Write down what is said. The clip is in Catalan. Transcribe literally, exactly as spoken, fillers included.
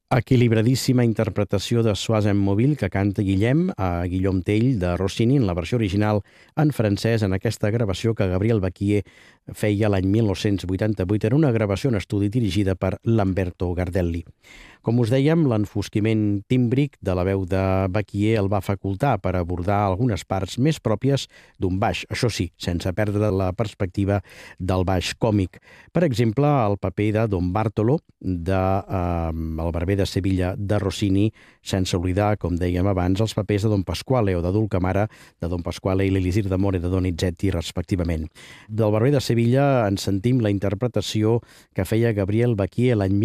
Equilibradíssima interpretació de Sois un mobile que canta Guillem a Guillaume Tell de Rossini en la versió original en francès en aquesta gravació que Gabriel Bacquier feia l'any mil nou-cents vuitanta-vuit. Era una gravació en estudi dirigida per Lamberto Gardelli. Com us dèiem, l'enfosquiment tímbric de la veu de Bacquier el va facultar per abordar algunes parts més pròpies d'un baix, això sí, sense perdre la perspectiva del baix còmic. Per exemple, el paper de Don Bartolo, de eh, El barber de Sevilla de Rossini, sense oblidar, com dèiem abans, els papers de Don Pasquale o de Dulcamara, de Don Pasquale i l'Elisir d'Amore de Donizetti, respectivament. Del barber de Sevilla en sentim la interpretació que feia Gabriel Bacquier l'any